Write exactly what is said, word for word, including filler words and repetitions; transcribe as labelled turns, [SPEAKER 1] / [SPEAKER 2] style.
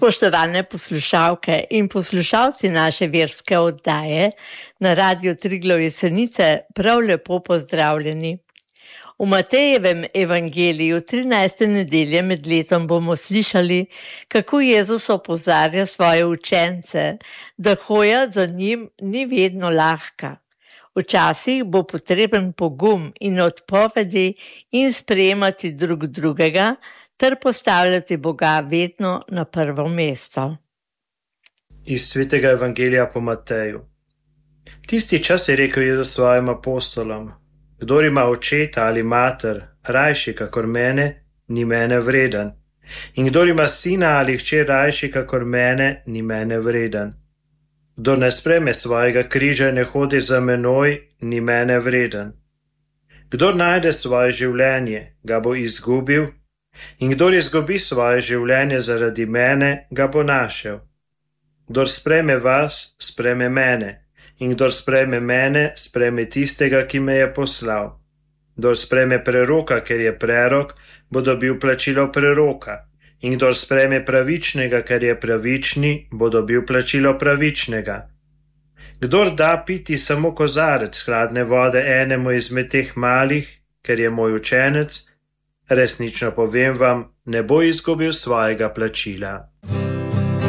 [SPEAKER 1] Spoštovane poslušalke in poslušalci naše verske oddaje na Radiu Triglav Jesenice, prav lepo pozdravljeni. V Matejevem evangeliju trinajste nedelje med letom bomo slišali, kako Jezus opozarja svoje učence, da hoja za njim ni vedno lahka. Včasih bo potreben pogum in odpovedi in sprejemati drug drugega, ter postavljati Boga vedno na prvo mesto.
[SPEAKER 2] Iz svetega evangelija po Mateju. Tisti čas je rekel Jezus svojim apostolom: Kdor ima očeta ali mater, rajši kakor mene, ni mene vreden. In kdor ima sina ali hčer rajši kakor mene, ni mene vreden. Kdor ne sprejme svojega križa in ne hodi za menoj, ni mene vreden. Kdor najde svoje življenje, ga bo izgubil, in kdor izgubi svoje življenje zaradi mene, ga bo našel. Kdor sprejme vas, sprejme mene, in kdor sprejme mene, sprejme tistega, ki me je poslal. Kdor sprejme preroka, ker je prerok, bo dobil plačilo preroka, in kdor sprejme pravičnega, ker je pravični, bo dobil plačilo pravičnega. Kdor da piti samo kozarec hladne vode enemu izmed teh malih, ker je moj učenec, resnično povem vam, ne bo izgubil svojega plačila.